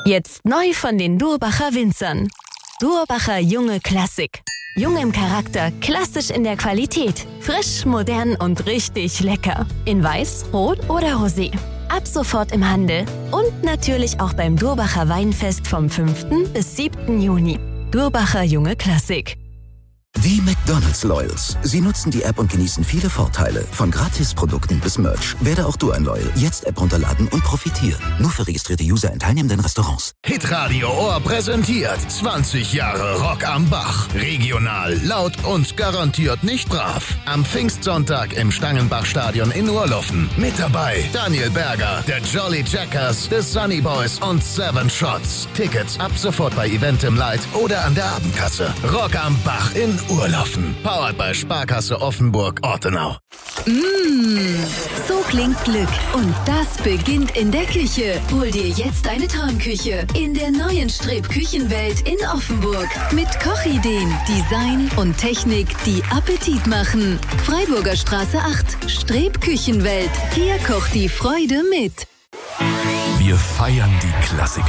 Jetzt neu von den Durbacher Winzern. Durbacher Junge Klassik. Jung im Charakter, klassisch in der Qualität. Frisch, modern und richtig lecker. In Weiß, Rot oder Rosé. Ab sofort im Handel. Und natürlich auch beim Durbacher Weinfest vom 5. bis 7. Juni. Durbacher Junge Klassik. Die McDonald's Loyals. Sie nutzen die App und genießen viele Vorteile. Von Gratisprodukten bis Merch. Werde auch du ein Loyal. Jetzt App runterladen und profitieren. Nur für registrierte User in teilnehmenden Restaurants. Hitradio Ohr präsentiert 20 Jahre Rock am Bach. Regional, laut und garantiert nicht brav. Am Pfingstsonntag im Stangenbach-Stadion in Urloffen. Mit dabei Daniel Berger, der Jolly Jackers, The Sunny Boys und Seven Shots. Tickets ab sofort bei Eventim Light oder an der Abendkasse. Rock am Bach in Urloffen. Powered bei Sparkasse Offenburg-Ortenau. So klingt Glück. Und das beginnt in der Küche. Hol dir jetzt eine Traumküche in der neuen Streb Küchenwelt in Offenburg. Mit Kochideen, Design und Technik, die Appetit machen. Freiburger Straße 8, Streb Küchenwelt. Hier kocht die Freude mit. Wir feiern die Klassiker.